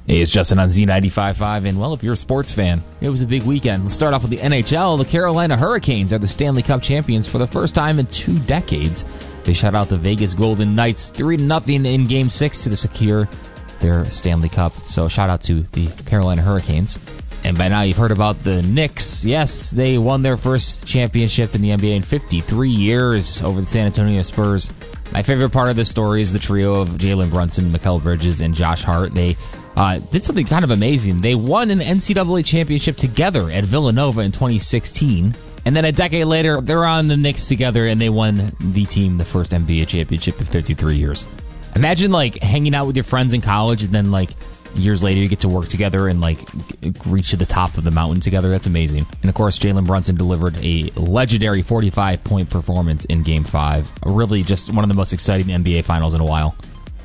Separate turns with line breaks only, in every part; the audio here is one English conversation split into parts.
Hey, it's Justin on Z95.5, and well, if you're a sports fan, it was a big weekend. Let's start off with the NHL. The Carolina Hurricanes are the Stanley Cup champions for the first time in 2 decades. They shut out the Vegas Golden Knights 3-0 in Game 6 to secure their Stanley Cup. So shout out to the Carolina Hurricanes. And by now you've heard about the Knicks. Yes, they won their first championship in the NBA in 53 years over the San Antonio Spurs. My favorite part of this story is the trio of Jalen Brunson, Mikal Bridges, and Josh Hart. They did something kind of amazing. They won an NCAA championship together at Villanova in 2016. And then a decade later, they're on the Knicks together, and they won the first NBA championship in 53 years. Imagine, hanging out with your friends in college, and then, years later, you get to work together and, reach to the top of the mountain together. That's amazing. And, of course, Jalen Brunson delivered a legendary 45-point performance in Game 5. Really just one of the most exciting NBA Finals in a while.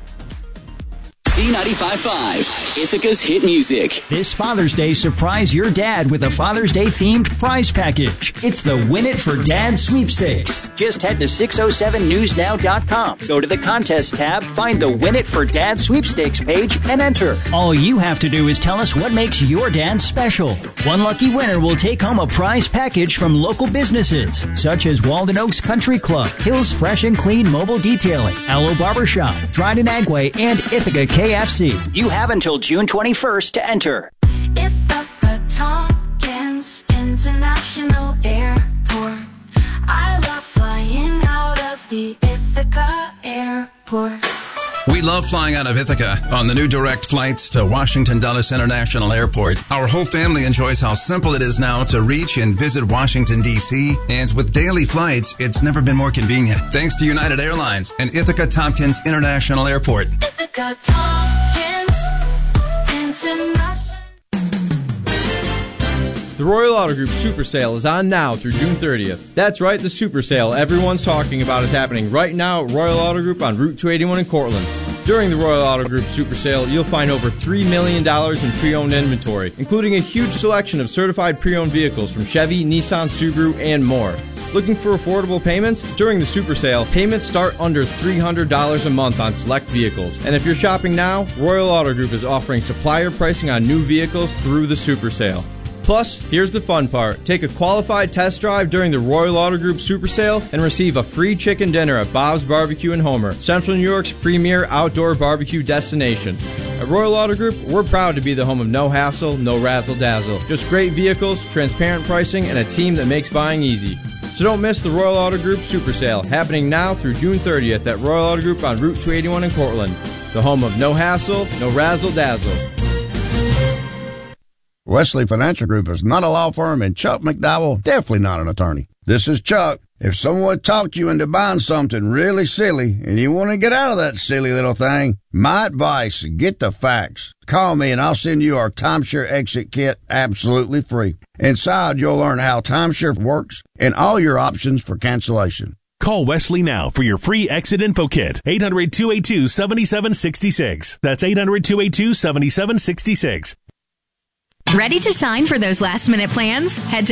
Z95.5, Ithaca's hit music.
This Father's Day, surprise your dad with a Father's Day themed prize package. It's the Win It for Dad sweepstakes. Just head to 607newsnow.com. Go to the contest tab, find the Win It for Dad sweepstakes page, and enter. All you have to do is tell us what makes your dad special. One lucky winner will take home a prize package from local businesses, such as Walden Oaks Country Club, Hills Fresh and Clean Mobile Detailing, Aloe Barbershop, Dryden Agway, and Ithaca KFC. You have until June 21st to enter.
Ithaca Tompkins International Airport. I love flying out of the Ithaca Airport.
We love flying out of Ithaca on the new direct flights to Washington Dulles International Airport. Our whole family enjoys how simple it is now to reach and visit Washington, D.C. And with daily flights, it's never been more convenient. Thanks to United Airlines and Ithaca Tompkins International Airport.
Ithaca Tompkins International.
The Royal Auto Group Super Sale is on now through June 30th. That's right, the Super Sale everyone's talking about is happening right now at Royal Auto Group on Route 281 in Cortland. During the Royal Auto Group Super Sale, you'll find over $3 million in pre-owned inventory, including a huge selection of certified pre-owned vehicles from Chevy, Nissan, Subaru, and more. Looking for affordable payments? During the Super Sale, payments start under $300 a month on select vehicles. And if you're shopping now, Royal Auto Group is offering supplier pricing on new vehicles through the Super Sale. Plus, here's the fun part. Take a qualified test drive during the Royal Auto Group Super Sale and receive a free chicken dinner at Bob's Barbecue in Homer, Central New York's premier outdoor barbecue destination. At Royal Auto Group, we're proud to be the home of no hassle, no razzle-dazzle. Just great vehicles, transparent pricing, and a team that makes buying easy. So don't miss the Royal Auto Group Super Sale, happening now through June 30th at Royal Auto Group on Route 281 in Cortland. The home of no hassle, no razzle-dazzle.
Wesley Financial Group is not a law firm, and Chuck McDowell definitely not an attorney. This is Chuck. If someone talked you into buying something really silly and you want to get out of that silly little thing, my advice, get the facts. Call me and I'll send you our timeshare exit kit absolutely free. Inside, you'll learn how timeshare works and all your options for cancellation.
Call Wesley now for your free exit info kit. 800-282-7766. That's 800-282-7766.
Ready to shine for those last-minute plans? Head to